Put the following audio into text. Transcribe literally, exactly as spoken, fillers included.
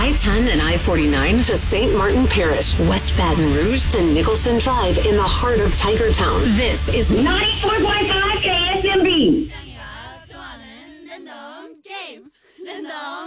I ten and I forty-nine to Saint Martin Parish, West Baton Rouge to Nicholson Drive in the heart of Tigertown. This is ninety-four point five K S M B.